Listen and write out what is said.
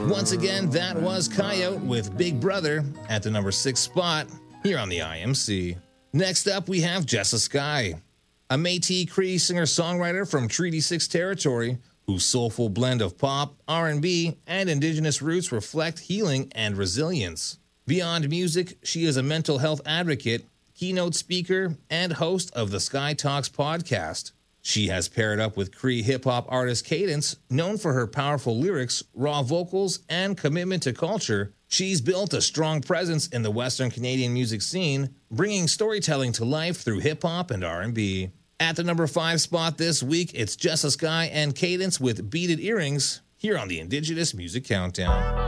Once again, that was Coyote with Big Brother at the number 6 spot here on the IMC. Next up, we have Jessa Sky, a Métis Cree singer-songwriter from Treaty 6 territory whose soulful blend of pop, R&B, and Indigenous roots reflect healing and resilience. Beyond music, she is a mental health advocate, keynote speaker, and host of the Sky Talks podcast. She has paired up with Cree hip-hop artist Cadence, known for her powerful lyrics, raw vocals, and commitment to culture. She's built a strong presence in the Western Canadian music scene, bringing storytelling to life through hip-hop and R&B. At the number 5 spot this week, it's Jessa Sky and Cadence with Beaded Earrings here on the Indigenous Music Countdown.